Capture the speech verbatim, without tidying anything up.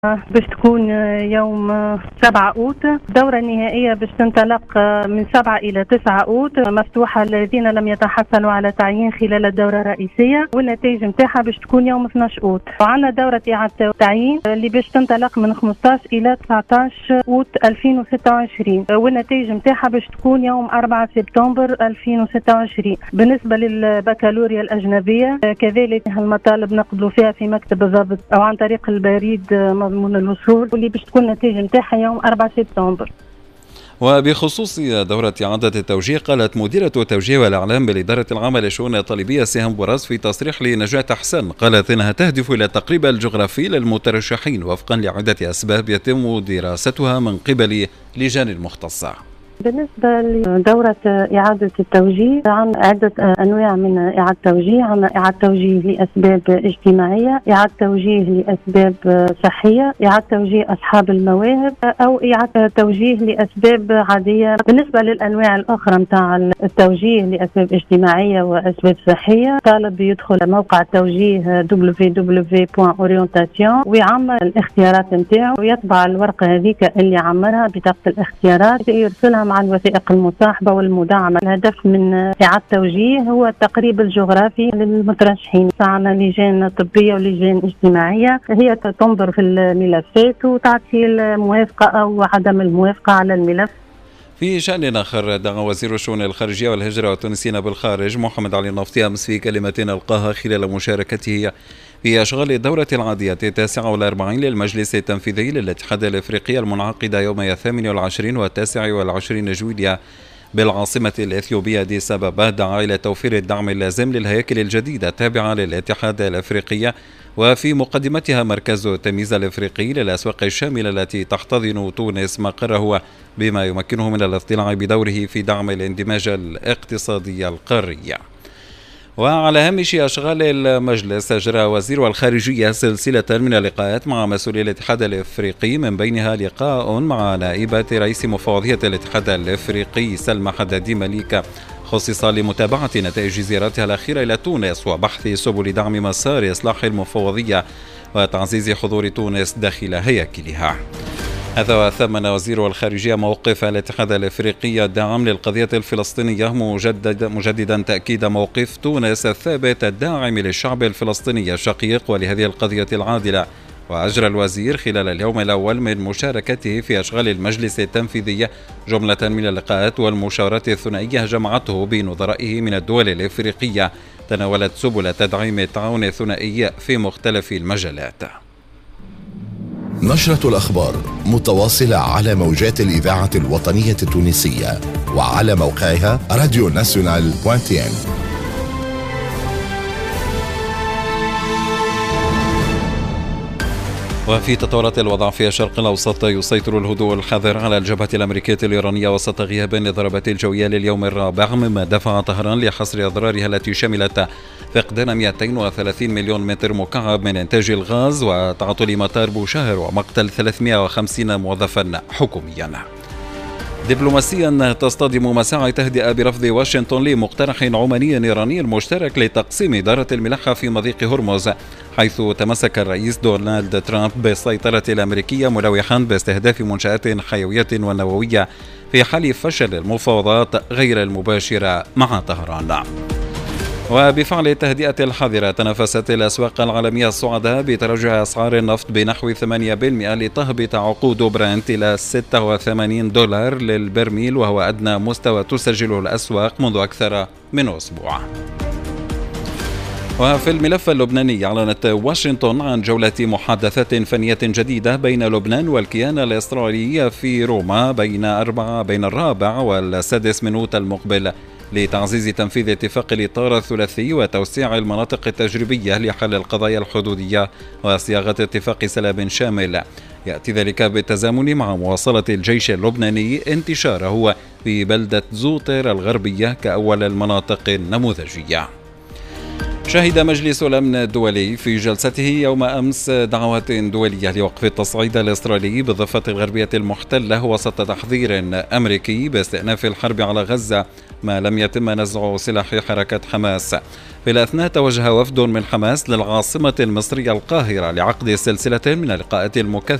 باش تكون يوم سبعة أوت. الدورة النهائية باش تنطلق من سبعة إلى تسعة أوت، مفتوحة الذين لم يتحصلوا على تعيين خلال الدورة الرئيسية، والنتائج نتاعها باش تكون يوم اثني عشر أوت. وعندنا دورة إعادة التعيين اللي باش تنطلق من خمسة عشر إلى تسعة عشر أوت ألفين وستة وعشرين، والنتائج نتاعها باش تكون يوم أربعة سبتمبر ألفين وستة وعشرين. بالنسبة للبكالوريا الأجنبية كذلك المطالب نقبلوا فيها في مكتب الضبط أو عن طريق البريد من الوصول، واللي باش تكون النتيجة نتاعها يوم أربعة سبتمبر. وبخصوص دورة إعادة التوجيه، قالت مديرة التوجيه والإعلام بالإدارة العامة للشؤون الطالبية سهام بوراس في تصريح لنجاة حسن، قالت إنها تهدف إلى التقريب الجغرافي للمترشحين وفقا لعدة أسباب يتم دراستها من قبل لجان المختصة. بالنسبة لدورة إعادة التوجيه عن عدة أنواع من إعادة التوجيه. عن إعادة توجيه لأسباب اجتماعية، إعادة توجيه لأسباب صحية، إعادة توجيه أصحاب المواهب، أو إعادة توجيه لأسباب عادية. بالنسبة للأنواع الأخرى متاع التوجيه لأسباب اجتماعية وأسباب صحية، طالب يدخل موقع التوجيه دبليو دبليو دبليو دوت أورينتاسيون ويعمل الاختيارات نتاعو ويطبع الورقة هذيك اللي عمرها بطاقة الاختيارات، يرسلها مع الوثائق المصاحبة والمدعمة. الهدف من إعادة التوجيه هو التقريب الجغرافي للمترشحين. عندنا لجان طبية ولجان اجتماعية، هي تنظر في الملفات وتعطي الموافقة أو عدم الموافقة على الملف. في شأن آخر، دعا وزير الشؤون الخارجية والهجرة والتونسيين بالخارج محمد علي النفطي أمس في كلمة ألقاها خلال مشاركته في أشغال الدورة العادية التاسعة والأربعين للمجلس التنفيذي للاتحاد الأفريقي المنعقدة يوم الثامن والعشرين والتاسع والعشرين جويلية بالعاصمة الإثيوبية أديس أبابا، دعا إلى توفير الدعم اللازم للهياكل الجديدة التابعة للاتحاد الأفريقي، وفي مقدمتها مركز التمييز الأفريقي للأسواق الشاملة التي تحتضن تونس مقره، بما يمكنه من الاطلاع بدوره في دعم الاندماج الاقتصادي القاري. وعلى هامش أشغال المجلس، أجرى وزير الخارجية سلسلة من اللقاءات مع مسؤولي الاتحاد الأفريقي، من بينها لقاء مع نائبة رئيس مفوضية الاتحاد الأفريقي سلمى حدادي مليكة، خصص لمتابعة نتائج زيارتها الأخيرة إلى تونس وبحث سبل دعم مسار إصلاح المفوضية وتعزيز حضور تونس داخل هياكلها. هذا وثمن وزير الخارجية موقف الاتحاد الأفريقي الداعم للقضية الفلسطينية، مجدد مجددا تأكيد موقف تونس الثابت الداعم للشعب الفلسطيني الشقيق ولهذه القضية العادلة. وأجرى الوزير خلال اليوم الأول من مشاركته في أشغال المجلس التنفيذي جملة من اللقاءات والمشاورات الثنائية جمعته بنظرائه من الدول الأفريقية، تناولت سبل تدعيم التعاون الثنائي في مختلف المجالات. نشرة الأخبار متواصلة على موجات الإذاعة الوطنية التونسية وعلى موقعها راديو ناسيونال دوت تي ان. وفي تطورات الوضع في الشرق الأوسط، يسيطر الهدوء الحذر على الجبهة الأمريكية الإيرانية وسط غياب الضربات الجوية لليوم الرابع، مما دفع طهران لحصر أضرارها التي شملت فقدان مئتين وثلاثين مليون متر مكعب من إنتاج الغاز وتعطل مطار بوشهر ومقتل ثلاثمئة وخمسين موظفا حكوميا. دبلوماسيا، تصطدم مساعي تهدئة برفض واشنطن لمقترح عماني إيراني مشترك لتقسيم إدارة الملاحة في مضيق هرمز، حيث تمسك الرئيس دونالد ترامب بالسيطرة الأمريكية ملوحا باستهداف منشآت حيوية ونووية في حال فشل المفاوضات غير المباشرة مع طهران. وبفعل التهدئة الحذرة، تنافست الأسواق العالمية الصعداء بتراجع أسعار النفط بنحو ثمانية بالمئة لتهبط عقود برنت إلى ستة وثمانين دولار للبرميل، وهو أدنى مستوى تسجله الأسواق منذ أكثر من أسبوع. وفي الملف اللبناني، أعلنت واشنطن عن جولة محادثات فنية جديدة بين لبنان والكيان الإسرائيلي في روما بين أربعة بين الرابع والسادس من أوت المقبل لتعزيز تنفيذ اتفاق الإطار الثلاثي وتوسيع المناطق التجريبية لحل القضايا الحدودية وصياغة اتفاق سلام شامل. يأتي ذلك بالتزامن مع مواصلة الجيش اللبناني انتشاره في بلدة زوطر الغربية كأول المناطق النموذجية. شهد مجلس الأمن الدولي في جلسته يوم أمس دعوات دولية لوقف التصعيد الإسرائيلي بالضفة الغربية المحتلة وسط تحذير أمريكي باستئناف الحرب على غزة ما لم يتم نزع سلاح حركة حماس. في الأثناء توجه وفد من حماس للعاصمة المصرية القاهرة لعقد سلسلة من اللقاءات المكثفة